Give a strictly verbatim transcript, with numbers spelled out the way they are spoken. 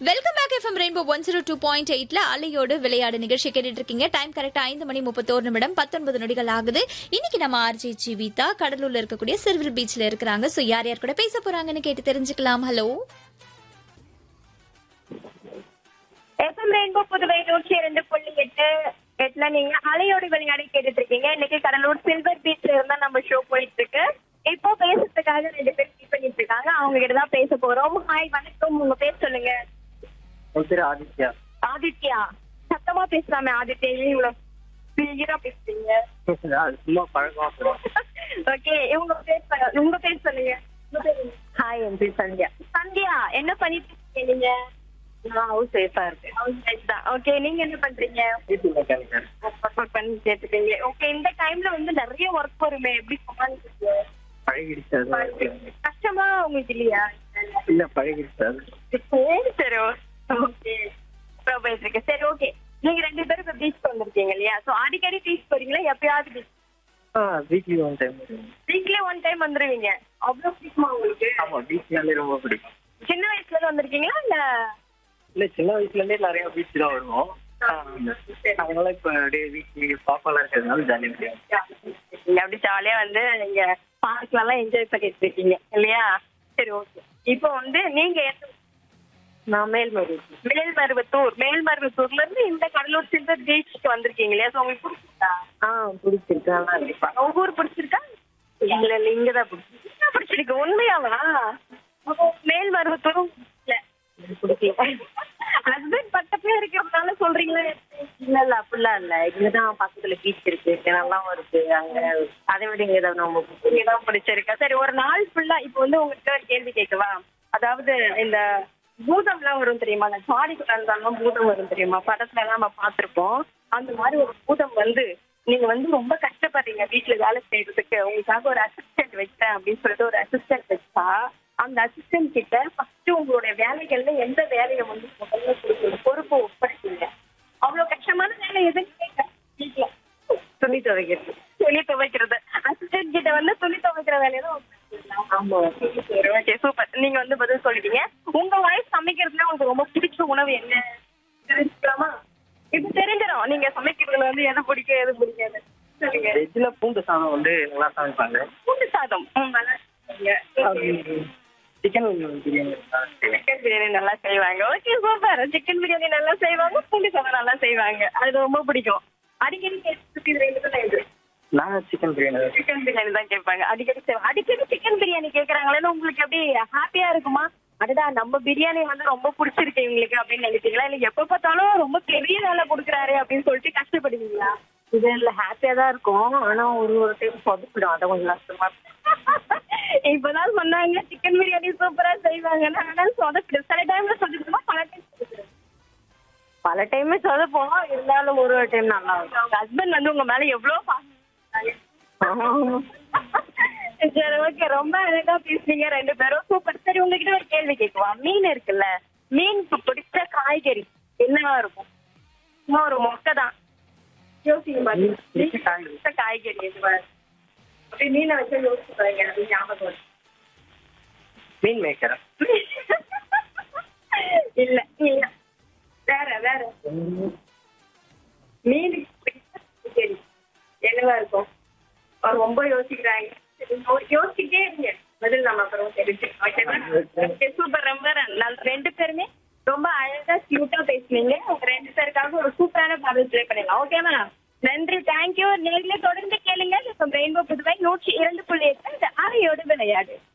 Welcome back FM rainbow one zero two point எயிட்ல அலையோடு விளையாடு நிகழ்ச்சி கேட்டுட்டு இருக்கீங்க. டைம் கரெக்டா ஐந்து மணி முப்பத்தோரு நிமிடம் பத்தொன்பது நொடிகள் ஆகுது. இன்னைக்கு நம்ம ஆர்ஜி ஜீவிதா கடலூர்ல இருக்கக்கூடிய சிறுவில் பீச்ல இருக்கிறாங்க. சோ யார் யார் கூட பேச போறாங்கன்னு கேட்டு தெரிஞ்சுக்கலாம். ஹலோ எஃப்எம் ரெயின்போ புதுவை நூற்றி இரண்டு புள்ளி எட்டு எட்டுல நீங்க அலையோடு விளையாடி கேட்டுட்டு இருக்கீங்க. இன்னைக்கு கடலூர் சில்வர் பீச்ல இருந்தா நம்ம ஷோ போயிட்டு இருக்கு. இப்போ பேசுறதுக்காக ரெண்டு பேர் மீட் பண்ணிட்டு இருக்காங்க. அவங்க கிட்ட தான் பேச போறோம். ஹாய், வணக்கம். உங்க பேர் சொல்லுங்க. என் பேரு ஆதித்யா. ஆதித்யா, சத்தமா பேசலாமே. ஆதித்யா, இவ்வளவு கிளியரா பேசுறீங்க. அது சும்மா பழக்கம். ஓகே, உங்க பேர் ப- உங்க பேர் சொல்லுங்க. ஹாய், என் பேர் சந்தியா. சந்தியா, என்ன பண்ணிட்டு இருக்கீங்க நீங்க? நான் ஹவுஸ் சேஃபா இருக்கேன். ஓகே, நீங்க என்ன பண்றீங்க? வீட்டு மெக்கானிக்கல். ஒர்க் பண்ணி கேட்டுக்கீங்க. ஓகே, இந்த டைம்ல வந்து நிறைய ஒர்க் வருமே, எப்படி சமாளிக்கிறீங்க? பழகிடுச்சு அது. கஷ்டமா உங்களுக்கு இல்லையா? இல்ல பழகிடுச்சு அது. சரி, ஓகே. போயிட்டு இருக்கு. சரி, ஓகே. நீங்க ரெண்டு பேரும் இப்ப பீச் வந்திருக்கீங்க இல்லையா? சோ அடிக்கடி பீச் போறீங்களா? எப்பயாவது பீச்? ஆ weekly one time. Weekly one time வந்துருவீங்க. அவ்வளவு பிடிக்குமா உங்களுக்கு? ஆமா, பீச்னாலே ரொம்ப பிடிக்கும். சின்ன வயசுல இருந்து வந்திருக்கீங்களா இல்ல? இல்ல சின்ன வயசுல இருந்தே நிறைய பீச் தான் வருவோம். அதனால இப்ப அப்படியே வீக்லி பாப்பாலாம் இருக்கிறதுனால ஜாலியா இருக்கு. நீங்க அப்படி ஜாலியா வந்து நீங்க பார்க்ல எல்லாம் என்ஜாய் பண்ணிட்டு இருக்கீங்க இல்லையா? சரி, ஓகே. இப்போ வந்து நீங்க எந்த- நான் மேல்மருவத்தூர். மேல்மருவத்தூர் மேல்மருவத்தூர்ல இருந்து இந்த கடலூர் சில்வர் பீச்சுக்கு வந்திருக்கீங்க இல்லையா? சோ உங்களுக்கு பிடிச்சிருக்கா? ஆ பிடிச்சிருக்கு. நல்லா இருக்கு. உங்க ஊர் பிடிச்சிருக்கா? இல்ல இல்ல இங்கதான் பிடிச்சிருக்கு. என்ன பிடிச்சிருக்கு? உண்மையாவா? அப்போ மேல்மருவத்தூரும் இல்ல பிடிக்கல. ஹஸ்பண்ட் பக்கத்துல இருக்கிறதுனால சொல்றீங்களா? இல்ல இல்ல அப்படிலாம் இல்ல. இங்கதான் பக்கத்துல பீச் இருக்கு, நல்லாவும் இருக்கு. அங்க அதை விட இங்கதான் ரொம்ப பிடிக்கும். இங்கதான் பிடிச்சிருக்கா? சரி, ஒரு நாள் ஃபுல்லா இப்போ வந்து உங்ககிட்ட ஒரு கேள்வி கேட்கவா? அதாவது இந்த பூதம் எல்லாம் வரும் தெரியுமா? அந்த சாடிக்குள்ள இருந்தாலும் பூதம் வரும் தெரியுமா? படத்துல எல்லாம் நம்ம பார்த்திருப்போம். அந்த மாதிரி ஒரு பூதம் வந்து நீங்க வந்து ரொம்ப கஷ்டப்படுறீங்க வீட்டுல வேலை செய்யறதுக்கு, உங்களுக்காக ஒரு அசிஸ்டன்ட் வச்சேன் அப்படின்னு சொல்லிட்டு ஒரு அசிஸ்டன்ட் வச்சா, அந்த அசிஸ்டன்ட் கிட்ட ஃபர்ஸ்ட் உங்களுடைய வேலைகள்ல எந்த வேலையை வந்து முதல்ல கொடுக்கணும், பொறுப்பு ஒப்படைச்சீங்க? அவ்வளவு கஷ்டமான வேலை எதுன்னு கேட்க வீட்டுல துணி துவைக்கிறது. துணி துவைக்கிறது. அசிஸ்டன்ட் கிட்ட வந்து துணி துவைக்கிற வேலையை தான் ஒப்படைச்சீங்களா? ஆமா. Okay, super. நீங்க வந்து பதில் சொல்லிட்டீங்க. உங்க வயசு சமைக்கிறதுல உங்களுக்கு ரொம்ப பிடிச்ச உணவு என்ன தெரிஞ்சுக்கலாமா? இப்ப தெரிஞ்சிடும் நீங்க சமைக்கிறதுல வந்து எது பிடிக்கும் எது பிடிக்காது. சொல்லுங்க. வெஜ்ல பூண்டு சாதம் வந்து நல்லா சமைப்பாங்க. பூண்டு சாதம். ம், நல்லா செய்வீங்க. சிக்கன் பிரியாணி சிக்கன் பிரியாணி நல்லா செய்வாங்க. Okay, super. சிக்கன் பிரியாணி நல்லா செய்வாங்க, பூண்டு சாதம் நல்லா செய்வாங்க. அது ரொம்ப பிடிக்கும். அடிக்கடி கேட்டு இது ரெண்டு தான் இது நான் சிக்கன் பிரியாணி. சிக்கன் பிரியாணி தான் கேட்பாங்க. அடிக்கடி செய்வாங்க. அடிக்கடி சிக்கன் பிரியாணி கேட்கறாங்களேன்னு உங்களுக்கு எப்படி ஹாப்பியா இருக்குமா? அடடா, நம்ம பிரியாணி வந்து ரொம்ப பிடிச்சிருக்கு இவங்களுக்கு அப்படின்னு நினைச்சீங்களா? இல்ல எப்ப பார்த்தாலும் ரொம்ப பெரிய வேலை கொடுக்குறாரு அப்படின்னு சொல்லிட்டு கஷ்டப்படுவீங்களா? இது இல்ல ஹாப்பியா தான் இருக்கும். ஆனா ஒரு ஒரு டைம் சொதப்பிடும். அதை கொஞ்சம் கஷ்டமா இருக்கும். இப்பதான் சொன்னாங்க சிக்கன் பிரியாணி சூப்பரா செய்வாங்கன்னு. ஆனா சொதப்பிடும். சில டைம்ல சொதப்பிடுமா? பல டைம் சொதப்பிடும். பல டைமே சொதப்போம். இருந்தாலும் ஒரு ஒரு டைம் நல்லா இருக்கும். ஹஸ்பண்ட் வந்து உங்க மேல எவ்வளவு பாசம். சரி, ஓகே. ரொம்ப அழகா பேசுறீங்க ரெண்டு பேரும். சூப்பர். சரி, உங்ககிட்ட ஒரு கேள்வி கேட்குவா? மீன் இருக்குல்ல, மீனுக்கு பிடிச்ச காய்கறி என்னவா இருக்கும்? சும்மா ஒரு மொக்கை தான். யோசிக்க மாதிரி பிடிச்ச காய்கறி எதுவா இருக்கும்? அப்படி மீனை வச்சு யோசிச்சு பாருங்க. அது ஞாபகம் வரும். மீன் மேக்கர். இல்ல இல்ல, வேற வேற. மீனுக்கு பிடிச்ச காய்கறி என்னவா இருக்கும்? அவர் ரொம்ப யோசிக்கிறாங்க. சரி, யோ- யோசிச்சுட்டே இருங்க. பதில் நம்ம அப்புறம் தெரிஞ்சு. சூப்பர். ரொம்ப நல்ல. ரெண்டு பேருமே ரொம்ப அழகா கியூட்டா பேசுனீங்க. உங்க ரெண்டு பேருக்காக ஒரு சூப்பரான பாடல் ப்ளே பண்ணிடலாம். ஓகேவா? நன்றி, தேங்க்யூ. நேரிலே தொடர்ந்து கேளுங்க. ரெயின்போ புதுவை நூற்றி இரண்டு புள்ளி எட்டு அறையோடு விளையாடு.